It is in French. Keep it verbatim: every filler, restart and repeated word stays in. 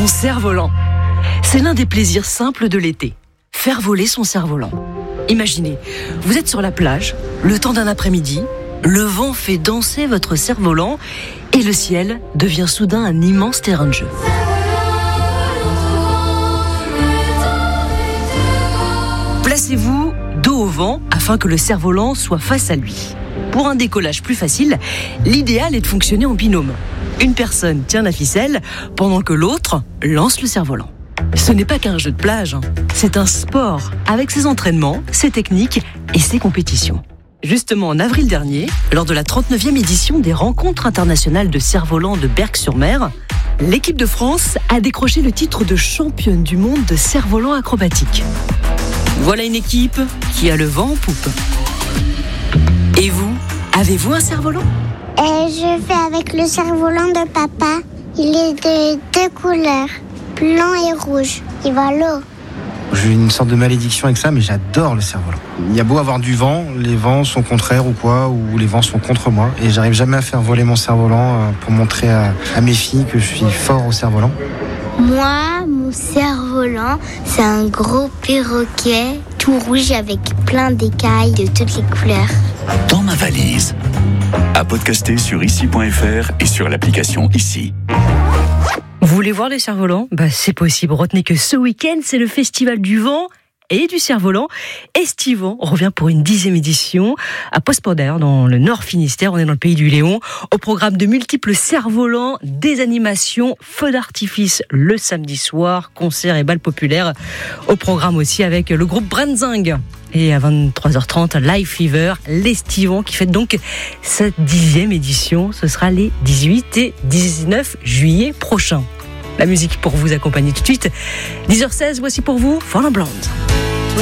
Son cerf-volant. C'est l'un des plaisirs simples de l'été. Faire voler son cerf-volant. Imaginez, vous êtes sur la plage, le temps d'un après-midi, le vent fait danser votre cerf-volant et le ciel devient soudain un immense terrain de jeu. Placez-vous dos au vent afin que le cerf-volant soit face à lui. Pour un décollage plus facile, l'idéal est de fonctionner en binôme. Une personne tient la ficelle pendant que l'autre lance le cerf-volant. Ce n'est pas qu'un jeu de plage, hein. C'est un sport avec ses entraînements, ses techniques et ses compétitions. Justement, en avril dernier, lors de la trente-neuvième édition des rencontres internationales de cerf-volant de Berck-sur-Mer, l'équipe de France a décroché le titre de championne du monde de cerf-volant acrobatique. Voilà une équipe qui a le vent en poupe. Et vous, avez-vous un cerf-volant ? Euh, je fais avec le cerf-volant de papa. Il est de deux couleurs, blanc et rouge. Il va à l'eau. J'ai une sorte de malédiction avec ça, mais j'adore le cerf-volant. Il y a beau avoir du vent, les vents sont contraires ou quoi, ou les vents sont contre moi. Et j'arrive jamais à faire voler mon cerf-volant pour montrer à, à mes filles que je suis fort au cerf-volant. Moi, mon cerf-volant, c'est un gros perroquet tout rouge avec plein d'écailles de toutes les couleurs. Dans ma valise. À podcaster sur ici point f r et sur l'application Ici. Vous voulez voir les cerfs-volants ? Bah, c'est possible. Retenez que ce week-end, c'est le festival du vent et du cerf-volant. Estivant revient pour une dixième édition à Postpodère, dans le Nord Finistère. On est dans le pays du Léon. Au programme de multiples cerfs-volants, des animations, feux d'artifice le samedi soir, concerts et bals populaires. Au programme aussi avec le groupe Brenzing. Et à vingt-trois heures trente, Live Fever, l'Estivant qui fête donc sa dixième édition. Ce sera les dix-huit et dix-neuf juillet prochains. La musique pour vous accompagner tout de suite. dix heures seize, voici pour vous Fallen Blonde.